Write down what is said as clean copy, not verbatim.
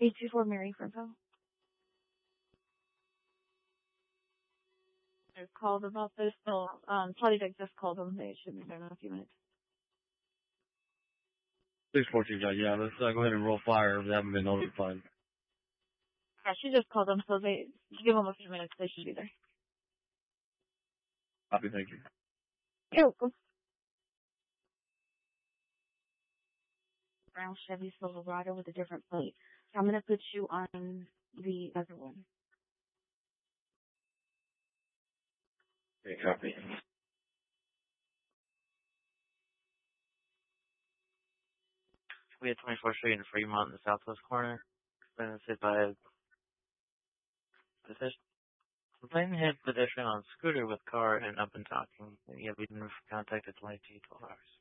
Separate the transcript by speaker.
Speaker 1: 824 Mary Furbo. I called about this. Oh, Polydeck just called them. They should be there in a few minutes.
Speaker 2: 614, yeah, let's go ahead and roll fire if they haven't been notified.
Speaker 1: Yeah, she just called them, so they give them a few minutes. They should be there.
Speaker 2: Copy, thank you.
Speaker 1: You're welcome. Brown Chevy Silverado with a different plate. So I'm going to put you on the other one.
Speaker 2: Okay, copy.
Speaker 3: We had 24th Street in Fremont in the southwest corner. Been hit by a pedestrian on scooter with car and up and talking. Yeah, we didn't contact at 22 12 hours.